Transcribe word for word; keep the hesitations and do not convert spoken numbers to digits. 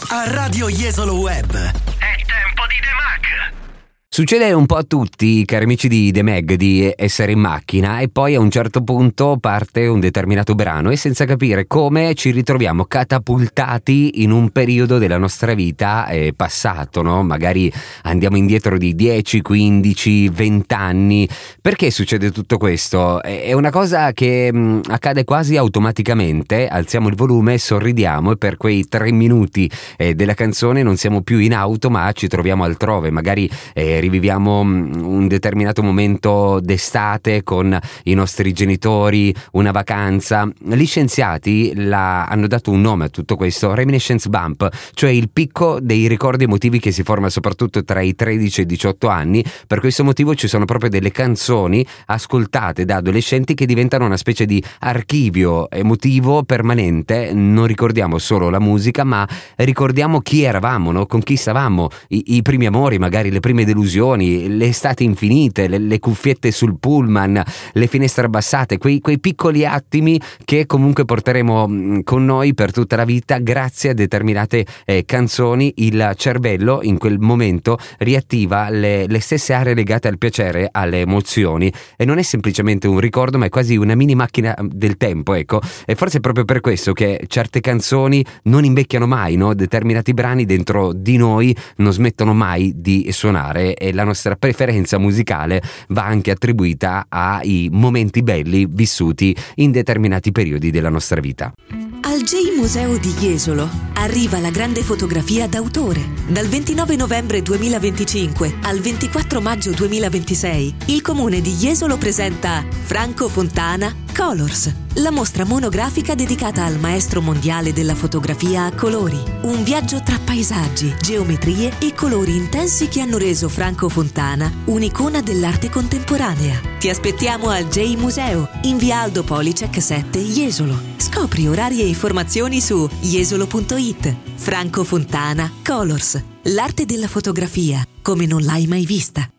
A Radio Jesolo Web è tempo di The Mag. Succede un po' a tutti, cari amici di The Mag, di essere in macchina e poi a un certo punto parte un determinato brano e senza capire come ci ritroviamo catapultati in un periodo della nostra vita eh, passato, no? Magari andiamo indietro di dieci, quindici, venti anni. Perché succede tutto questo? È una cosa che mh, accade quasi automaticamente, alziamo il volume, sorridiamo e per quei tre minuti eh, della canzone non siamo più in auto ma ci troviamo altrove, magari eh, riviviamo un determinato momento d'estate con i nostri genitori, una vacanza. Gli scienziati la, hanno dato un nome a tutto questo, reminiscence bump, cioè il picco dei ricordi emotivi che si forma soprattutto tra i tredici e i diciotto anni. Per questo motivo ci sono proprio delle canzoni ascoltate da adolescenti che diventano una specie di archivio emotivo permanente. Non ricordiamo solo la musica ma ricordiamo chi eravamo, no? Con chi stavamo, I, i primi amori, magari le prime delusioni, le estati infinite, le, le cuffiette sul pullman, le finestre abbassate, quei, quei piccoli attimi che comunque porteremo con noi per tutta la vita grazie a determinate eh, canzoni. Il cervello in quel momento riattiva le, le stesse aree legate al piacere, alle emozioni, e non è semplicemente un ricordo ma è quasi una mini macchina del tempo, ecco. E forse è proprio per questo che certe canzoni non invecchiano mai, no? Determinati brani dentro di noi non smettono mai di suonare e la nostra preferenza musicale va anche attribuita ai momenti belli vissuti in determinati periodi della nostra vita. Al J-Museo di Jesolo arriva la grande fotografia d'autore. Dal ventinove novembre duemilaventicinque al ventiquattro maggio duemilaventisei, il comune di Jesolo presenta Franco Fontana Colors, la mostra monografica dedicata al maestro mondiale della fotografia a colori. Un viaggio tra paesaggi, geometrie e colori intensi che hanno reso Franco Fontana un'icona dell'arte contemporanea. Ti aspettiamo al J-Museo, in via Aldo Policek sette, Jesolo. Scopri orari e informazioni su jesolo punto it. Franco Fontana Colors, l'arte della fotografia come non l'hai mai vista.